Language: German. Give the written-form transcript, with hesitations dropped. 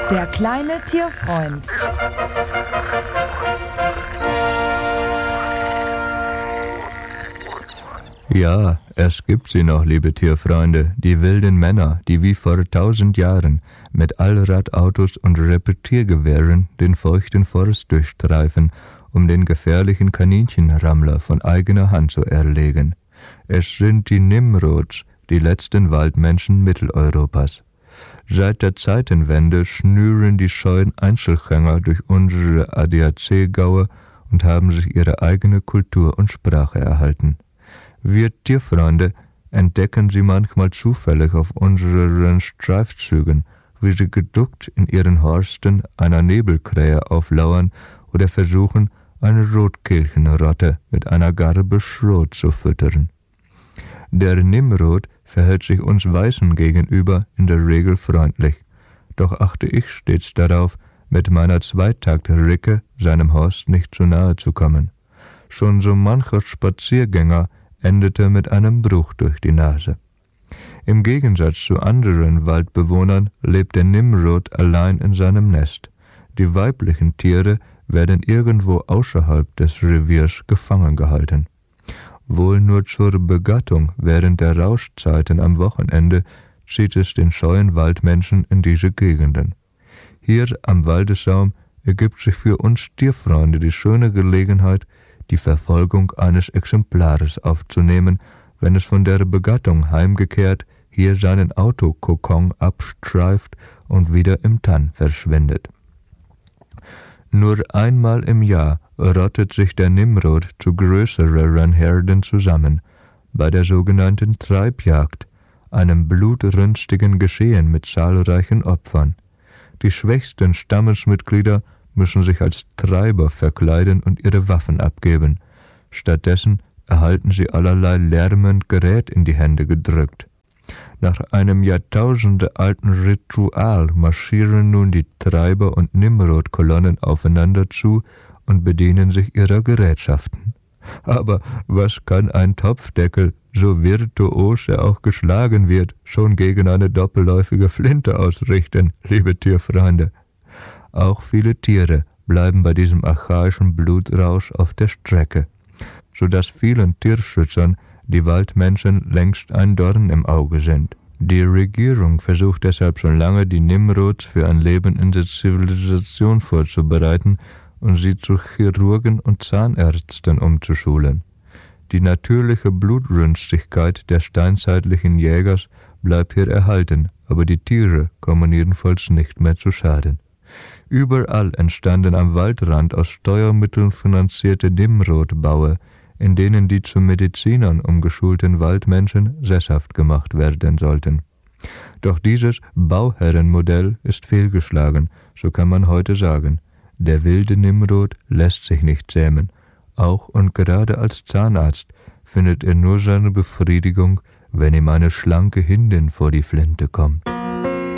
Der kleine Tierfreund. Ja, es gibt sie noch, liebe Tierfreunde, die wilden Männer, die wie vor 1000 Jahren mit Allradautos und Repetiergewehren den feuchten Forst durchstreifen, um den gefährlichen Kaninchenrammler von eigener Hand zu erlegen. Es sind die Nimrods, die letzten Waldmenschen Mitteleuropas. Seit der Zeitenwende schnüren die scheuen Einzelgänger durch unsere ADAC-Gaue und haben sich ihre eigene Kultur und Sprache erhalten. Wir Tierfreunde entdecken sie manchmal zufällig auf unseren Streifzügen, wie sie geduckt in ihren Horsten einer Nebelkrähe auflauern oder versuchen, eine Rotkehlchenrotte mit einer Garbe Schrot zu füttern. Der Nimrod verhält sich uns Weißen gegenüber in der Regel freundlich, doch achte ich stets darauf, mit meiner Zweitakt-Ricke seinem Horst nicht zu nahe zu kommen. Schon so mancher Spaziergänger endete mit einem Bruch durch die Nase. Im Gegensatz zu anderen Waldbewohnern lebt der Nimrod allein in seinem Nest. Die weiblichen Tiere werden irgendwo außerhalb des Reviers gefangen gehalten. Wohl nur zur Begattung während der Rauschzeiten am Wochenende zieht es den scheuen Waldmenschen in diese Gegenden. Hier am Waldessaum ergibt sich für uns Tierfreunde die schöne Gelegenheit, die Verfolgung eines Exemplares aufzunehmen, wenn es von der Begattung heimgekehrt hier seinen Autokokon abstreift und wieder im Tann verschwindet. Nur einmal im Jahr rottet sich der Nimrod zu größeren Herden zusammen, bei der sogenannten Treibjagd, einem blutrünstigen Geschehen mit zahlreichen Opfern. Die schwächsten Stammesmitglieder müssen sich als Treiber verkleiden und ihre Waffen abgeben. Stattdessen erhalten sie allerlei lärmend Gerät in die Hände gedrückt. Nach einem jahrtausendealten Ritual marschieren nun die Treiber- und Nimrod-Kolonnen aufeinander zu und bedienen sich ihrer Gerätschaften. Aber was kann ein Topfdeckel, so virtuos er auch geschlagen wird, schon gegen eine doppelläufige Flinte ausrichten, liebe Tierfreunde? Auch viele Tiere bleiben bei diesem archaischen Blutrausch auf der Strecke, sodass vielen Tierschützern die Waldmenschen längst ein Dorn im Auge sind. Die Regierung versucht deshalb schon lange, die Nimrods für ein Leben in der Zivilisation vorzubereiten und sie zu Chirurgen und Zahnärzten umzuschulen. Die natürliche Blutrünstigkeit der steinzeitlichen Jägers bleibt hier erhalten, aber die Tiere kommen jedenfalls nicht mehr zu Schaden. Überall entstanden am Waldrand aus Steuermitteln finanzierte Nimrodbaue, in denen die zu Medizinern umgeschulten Waldmenschen sesshaft gemacht werden sollten. Doch dieses Bauherrenmodell ist fehlgeschlagen, so kann man heute sagen. Der wilde Nimrod lässt sich nicht zähmen. Auch und gerade als Zahnarzt findet er nur seine Befriedigung, wenn ihm eine schlanke Hindin vor die Flinte kommt.